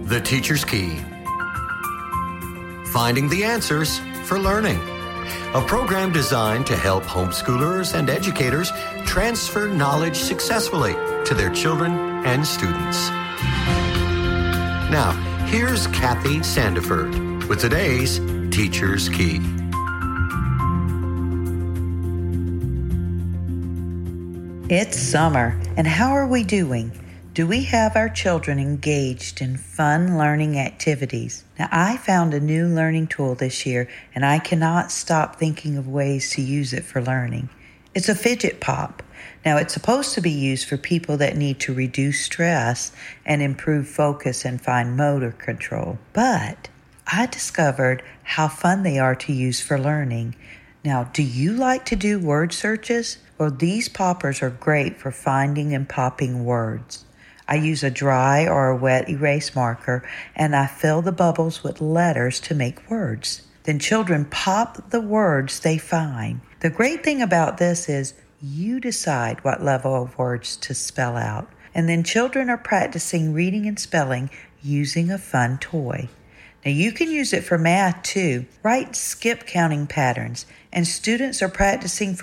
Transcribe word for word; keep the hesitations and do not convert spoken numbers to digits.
The Teacher's Key. Finding the answers for learning. A program designed to help homeschoolers and educators transfer knowledge successfully to their children and students. Now, here's Kathy Sandiford with today's Teacher's Key. It's summer, and how are we doing? Do we have our children engaged in fun learning activities? Now, I found a new learning tool this year, and I cannot stop thinking of ways to use it for learning. It's a fidget pop. Now, it's supposed to be used for people that need to reduce stress and improve focus and fine motor control. But I discovered how fun they are to use for learning. Now, do you like to do word searches? Well, these poppers are great for finding and popping words. I use a dry or a wet erase marker, and I fill the bubbles with letters to make words. Then children pop the words they find. The great thing about this is you decide what level of words to spell out. And then children are practicing reading and spelling using a fun toy. Now you can use it for math too. Write skip counting patterns, and students are practicing for